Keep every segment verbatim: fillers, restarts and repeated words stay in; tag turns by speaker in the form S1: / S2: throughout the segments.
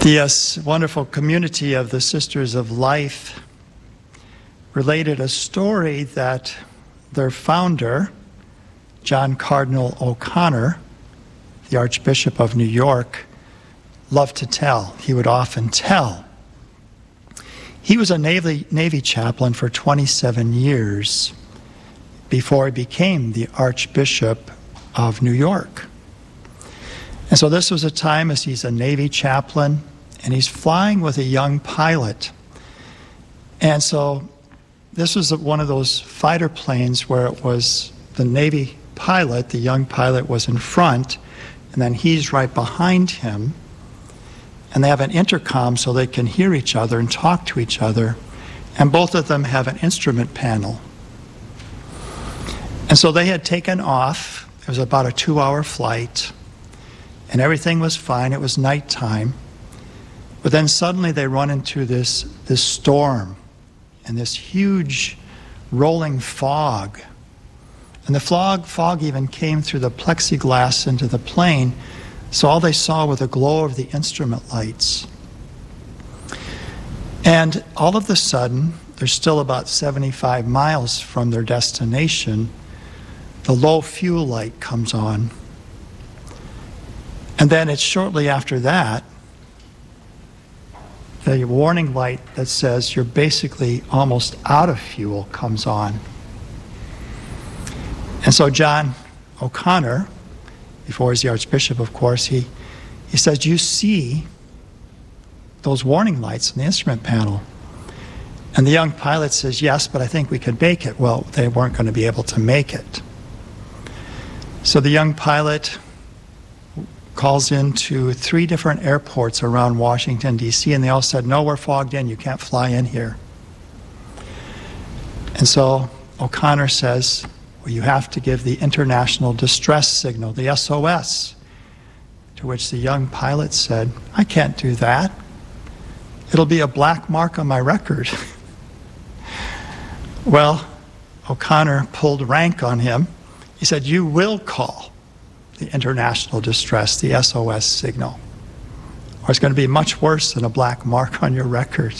S1: The uh, wonderful community of the Sisters of Life related a story that their founder, John Cardinal O'Connor, the Archbishop of New York, loved to tell. He would often tell. He was a Navy, Navy chaplain for twenty-seven years before he became the Archbishop of New York. And so this was a time as he's a Navy chaplain, and he's flying with a young pilot. And so this was one of those fighter planes where it was the Navy pilot, the young pilot was in front, and then he's right behind him. And they have an intercom so they can hear each other and talk to each other. And both of them have an instrument panel. And so they had taken off. It was about a two-hour flight. And everything was fine. It was nighttime. But then suddenly they run into this, this storm and this huge rolling fog. And the fog, fog even came through the plexiglass into the plane, so all they saw was the glow of the instrument lights. And all of a sudden, they're still about seventy-five miles from their destination, the low fuel light comes on. And then it's shortly after that, the warning light that says you're basically almost out of fuel comes on. And so John O'Connor, before he's the Archbishop, of course, he, he says, you see those warning lights in the instrument panel? And the young pilot says, yes, but I think we could make it. Well, they weren't going to be able to make it. So the young pilot calls into three different airports around Washington, D C, and they all said, no, we're fogged in, you can't fly in here. And so O'Connor says, well, you have to give the international distress signal, the S O S, to which the young pilot said, I can't do that. It'll be a black mark on my record. Well, O'Connor pulled rank on him. He said, you will call the international distress, the S O S signal, or it's going to be much worse than a black mark on your record.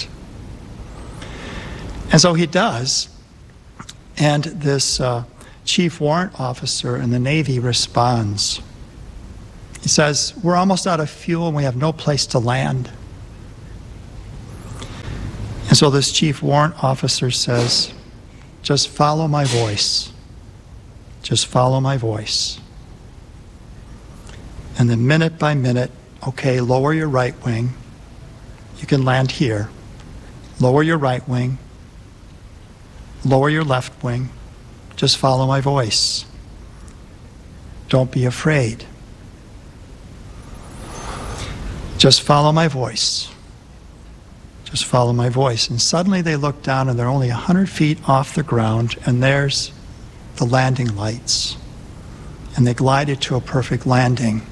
S1: And so he does, and this uh, chief warrant officer in the Navy responds. He says, we're almost out of fuel and we have no place to land. And so this chief warrant officer says, just follow my voice. Just follow my voice. And then minute by minute, okay, lower your right wing. You can land here. Lower your right wing. Lower your left wing. Just follow my voice. Don't be afraid. Just follow my voice. Just follow my voice. And suddenly they look down and they're only one hundred feet off the ground, and there's the landing lights. And they glided to a perfect landing.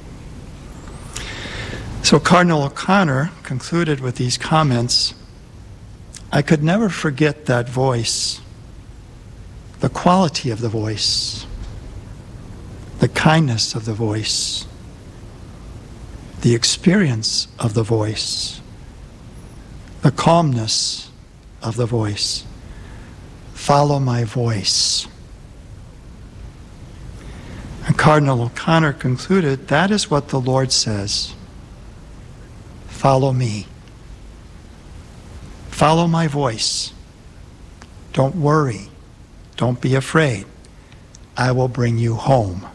S1: So Cardinal O'Connor concluded with these comments, I could never forget that voice, the quality of the voice, the kindness of the voice, the experience of the voice, the calmness of the voice. Follow my voice. And Cardinal O'Connor concluded, that is what the Lord says. Follow me. Follow my voice. Don't worry. Don't be afraid. I will bring you home.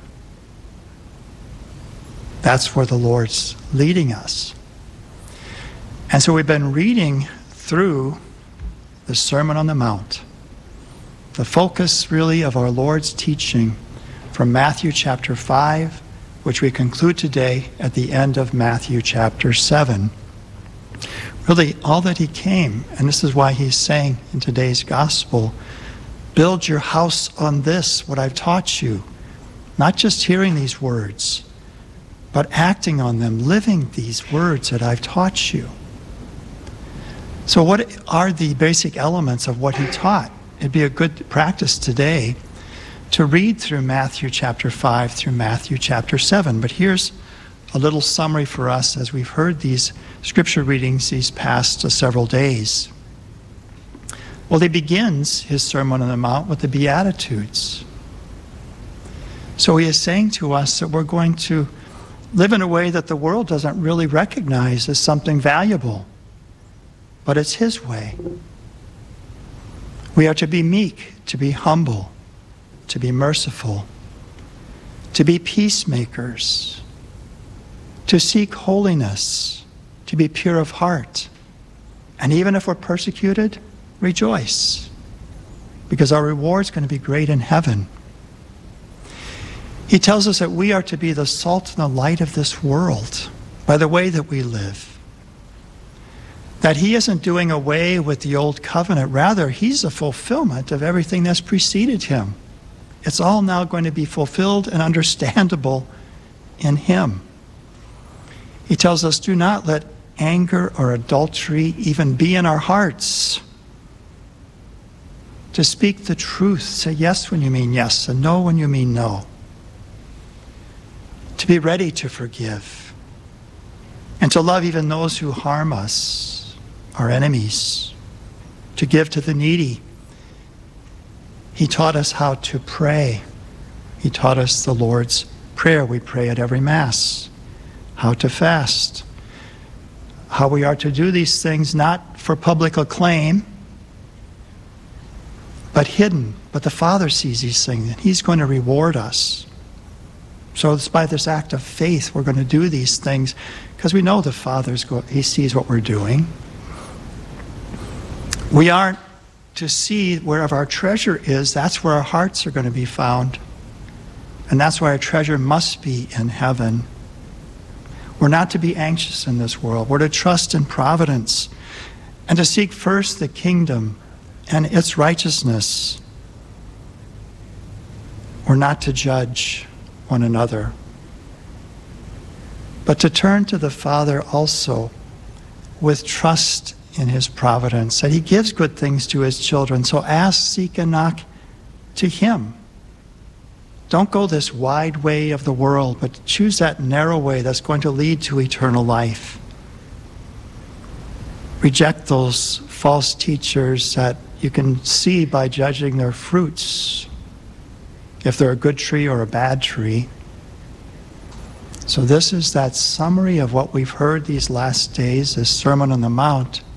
S1: That's where the Lord's leading us. And so we've been reading through the Sermon on the Mount, the focus really of our Lord's teaching from Matthew chapter five, which we conclude today at the end of Matthew chapter seven. Really, all that he came, and this is why he's saying in today's gospel, build your house on this, what I've taught you. Not just hearing these words, but acting on them, living these words that I've taught you. So what are the basic elements of what he taught? It'd be a good practice today to read through Matthew chapter five through Matthew chapter seven. But here's a little summary for us as we've heard these scripture readings these past uh, several days. Well, he begins his Sermon on the Mount with the Beatitudes. So he is saying to us that we're going to live in a way that the world doesn't really recognize as something valuable, but it's his way. We are to be meek, to be humble, to be merciful, to be peacemakers, to seek holiness, to be pure of heart. And even if we're persecuted, rejoice, because our reward is going to be great in heaven. He tells us that we are to be the salt and the light of this world by the way that we live. That he isn't doing away with the old covenant. Rather, he's a fulfillment of everything that's preceded him. It's all now going to be fulfilled and understandable in him. He tells us, do not let anger or adultery even be in our hearts. To speak the truth, say yes when you mean yes and no when you mean no. To be ready to forgive and to love even those who harm us, our enemies, to give to the needy. He taught us how to pray. He taught us the Lord's Prayer. We pray at every Mass. How to fast. How we are to do these things not for public acclaim, but hidden. But the Father sees these things, and he's going to reward us. So it's by this act of faith we're going to do these things, because we know the Father's go- he sees what we're doing. We aren't to see wherever our treasure is, that's where our hearts are going to be found. And that's why our treasure must be in heaven. We're not to be anxious in this world. We're to trust in providence and to seek first the kingdom and its righteousness. We're not to judge one another, but to turn to the Father also with trust in his providence, that he gives good things to his children. So ask, seek, and knock to him. Don't go this wide way of the world, but choose that narrow way that's going to lead to eternal life. Reject those false teachers that you can see by judging their fruits, if they're a good tree or a bad tree. So this is that summary of what we've heard these last days, this Sermon on the Mount.